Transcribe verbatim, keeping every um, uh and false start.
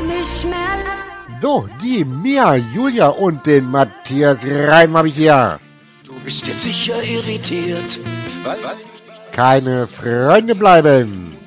nicht mehr. So, die Mia, Julia und den Matthias Reim habe ich hier. Du bist jetzt sicher irritiert, weil, weil ich Keine Freunde bleiben.